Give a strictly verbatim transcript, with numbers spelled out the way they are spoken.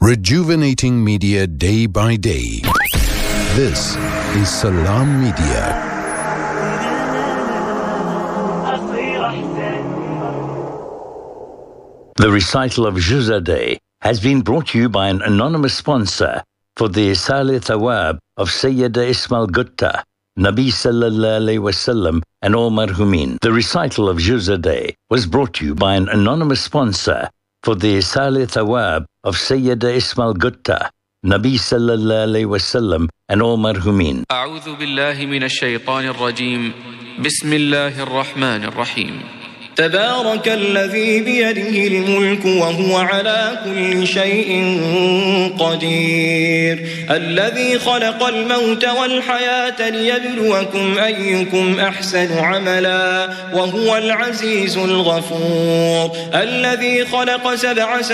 Rejuvenating media day by day. This is Salam Media. The recital of Juzadeh has been brought to you by an anonymous sponsor for the Isal Thawab of Sayyida Ismail Gutta, Nabi Sallallahu Alaihi Wasallam and all marhumin. The recital of Juzadeh was brought to you by an anonymous sponsor for the Isal Thawab of Sayyida Ismail Gutta, Nabi Sallallahu Alaihi Wasallam and all marhumin. أعوذ بالله من الشيطان الرجيم. بسم الله الرحمن الرحيم. تبارك الذي بيده الملك وهو على كل شيء قدير الذي خلق الموت والحياة ليبلوكم أيكم أحسن عملا وهو العزيز الغفور الذي خلق سبع